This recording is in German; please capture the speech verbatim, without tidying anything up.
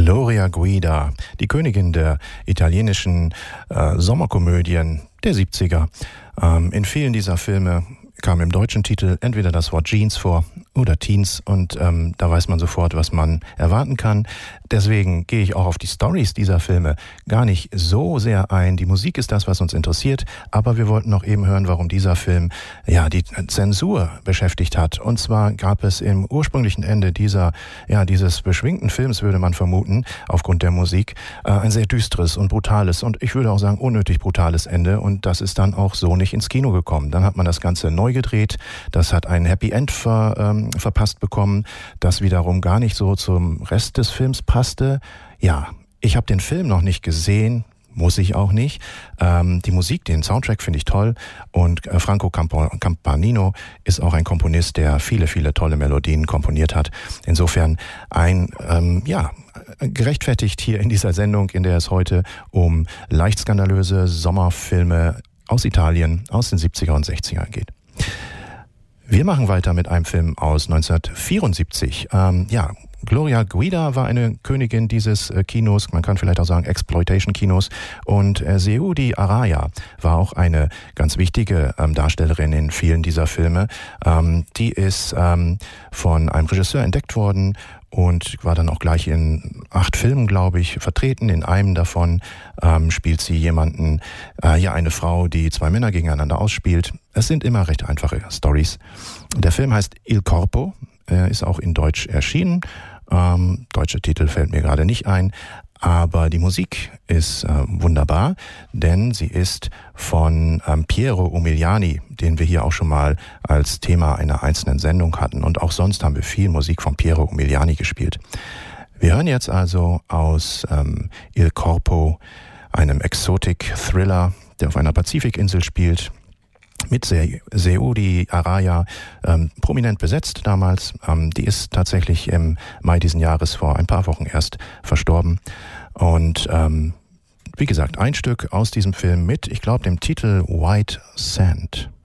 Gloria Guida, die Königin der italienischen äh, Sommerkomödien der siebziger. Ähm, in vielen dieser Filme kam im deutschen Titel entweder das Wort Jeans vor oder Teens und ähm, da weiß man sofort, was man erwarten kann. Deswegen gehe ich auch auf die Storys dieser Filme gar nicht so sehr ein. Die Musik ist das, was uns interessiert, aber wir wollten noch eben hören, warum dieser Film ja die Zensur beschäftigt hat. Und zwar gab es im ursprünglichen Ende dieser ja dieses beschwingten Films, würde man vermuten, aufgrund der Musik, äh, ein sehr düsteres und brutales und ich würde auch sagen unnötig brutales Ende und das ist dann auch so nicht ins Kino gekommen. Dann hat man das Ganze neu gedreht, das hat ein Happy End ver, ähm, verpasst bekommen, das wiederum gar nicht so zum Rest des Films passte. Ja, ich habe den Film noch nicht gesehen, muss ich auch nicht. Ähm, die Musik, den Soundtrack finde ich toll und äh, Franco Campo, Campanino ist auch ein Komponist, der viele, viele tolle Melodien komponiert hat. Insofern ein, ähm, ja, gerechtfertigt hier in dieser Sendung, in der es heute um leicht skandalöse Sommerfilme aus Italien aus den siebziger und sechziger geht. Wir machen weiter mit einem Film aus neunzehnhundertvierundsiebzig. Ähm, ja, Gloria Guida war eine Königin dieses äh, Kinos, man kann vielleicht auch sagen Exploitation-Kinos. Und äh, Seudi Araya war auch eine ganz wichtige ähm, Darstellerin in vielen dieser Filme. Ähm, die ist ähm, von einem Regisseur entdeckt worden und war dann auch gleich in acht Filmen, glaube ich, vertreten. In einem davon ähm, spielt sie jemanden, äh, ja, eine Frau, die zwei Männer gegeneinander ausspielt. Es sind immer recht einfache Storys. Der Film heißt Il Corpo, er ist auch in Deutsch erschienen. Ähm, deutscher Titel fällt mir gerade nicht ein. Aber die Musik ist äh, wunderbar, denn sie ist von ähm, Piero Umiliani, den wir hier auch schon mal als Thema einer einzelnen Sendung hatten. Und auch sonst haben wir viel Musik von Piero Umiliani gespielt. Wir hören jetzt also aus ähm, Il Corpo, einem Exotic-Thriller, der auf einer Pazifikinsel spielt, mit Se- Seudi Araya, ähm, prominent besetzt damals. Ähm, die ist tatsächlich im Mai diesen Jahres vor ein paar Wochen erst verstorben. Und ähm, wie gesagt, ein Stück aus diesem Film mit, ich glaube, dem Titel White Sand.